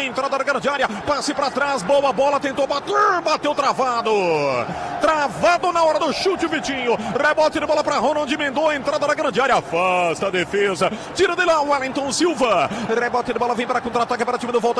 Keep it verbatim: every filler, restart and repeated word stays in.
entrada da grande área, passe para trás, boa bola, tentou bater, bateu travado. Travado na hora do chute, Vitinho. Rebote de bola para Ronald Mendonça, entrada da grande área, afasta a defesa. Tira de lá o Wellington Silva. Rebote de bola, vem para contra-ataque para o time do Volta.